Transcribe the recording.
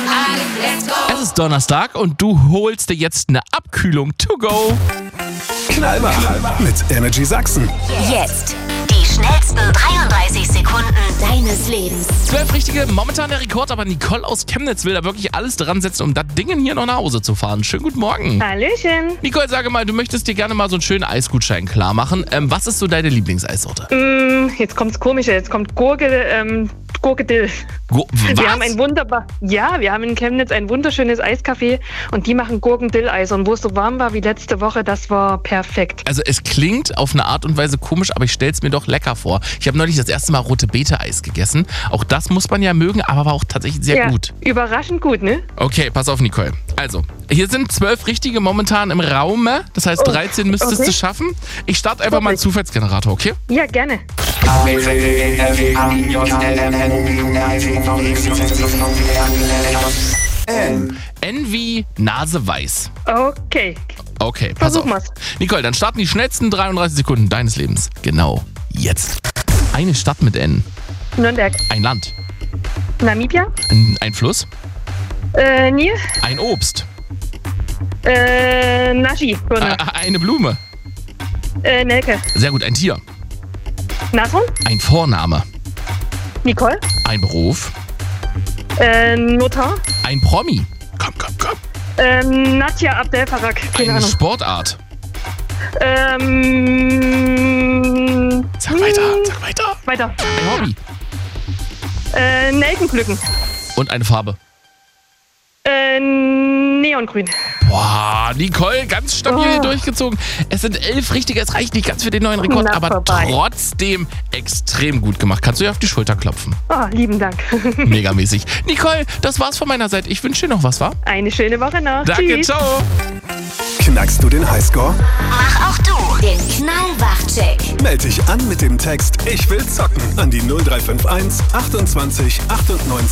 Es ist Donnerstag und du holst dir jetzt eine Abkühlung to go. Knallwach mit Energy Sachsen. Jetzt die schnellsten 33 Sekunden deines Lebens. 12 richtige, momentan der Rekord, aber Nicole aus Chemnitz will da wirklich alles dran setzen, um das Ding hier noch nach Hause zu fahren. Schönen guten Morgen. Hallöchen. Nicole, sage mal, du möchtest dir gerne mal so einen schönen Eisgutschein klar machen. Was ist so deine Lieblingseissorte? Jetzt kommt's Komische. Jetzt kommt Gurke Dill. Was? Wir haben in Chemnitz ein wunderschönes Eiscafé und die machen Gurken-Dill-Eis. Und wo es so warm war wie letzte Woche, das war perfekt. Also es klingt auf eine Art und Weise komisch, aber ich stell's mir doch lecker vor. Ich habe neulich das erste Mal rote Beete-Eis gegessen. Auch das muss man ja mögen, aber war auch tatsächlich sehr gut. Überraschend gut, ne? Okay, pass auf, Nicole. Also, hier sind 12 richtige momentan im Raum. Das heißt, 13 müsstest du schaffen. Ich starte einfach mal einen Zufallsgenerator, okay? Ja, gerne. N wie Nase weiß. Okay. Okay, pass auf. Versuchen wir's. Nicole, dann starten die schnellsten 33 Sekunden deines Lebens. Genau, jetzt. Eine Stadt mit N. Nürnberg. Ein Land. Namibia. Ein Fluss. Nil. Ein Obst. Naschi. Eine Blume. Nelke. Sehr gut, ein Tier. Nashorn. Ein Vorname. Nicole. Ein Beruf. Notar. Ein Promi. Komm. Nadja Abdel-Farag. Keine Eine Ahnung. Sportart. Sag weiter. Weiter. Ein Hobby. Nelken pflücken. Und eine Farbe. Neongrün. Boah, Nicole, ganz stabil durchgezogen. Es sind 11 richtige, es reicht nicht ganz für den neuen Rekord, Na, aber vorbei. trotzdem extrem gut gemacht. Kannst du dir auf die Schulter klopfen. Oh, lieben Dank. Megamäßig. Nicole, das war's von meiner Seite. Ich wünsche dir noch was, wa? Eine schöne Woche noch. Danke, Tschüss. ciao. Knackst du den Highscore? Mach auch du den Knallwach-Check. Meld dich an mit dem Text Ich will zocken an die 0351 28 98